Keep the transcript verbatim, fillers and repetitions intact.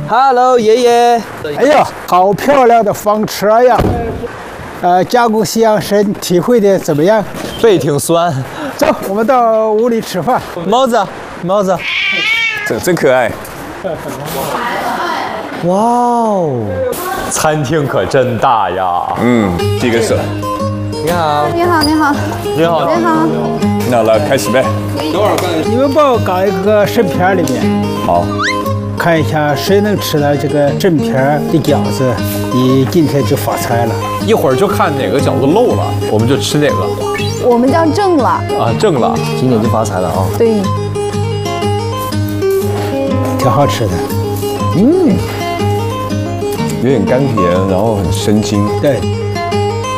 Hello， 爷爷。 哎呀，好漂亮的房车呀！呃，加工西洋参体会的怎么样？ 背挺酸。 走，我们到屋里吃饭。 猫子，猫子， 这真可爱。 哇哦，餐厅可真大呀！ 嗯，递个手。 你好， 你好，你好， 你好， 你好。 那来开始呗。 你们帮我搞一个参片儿里面。 好。 看一下谁能吃到这个正片的饺子，你今天就发财了。 一会儿就看哪个饺子漏了，我们就吃哪个。 我们叫挣了啊，挣了，今年就发财了啊！ 对， 挺好吃的。 嗯，有点甘甜，然后很生津。 对。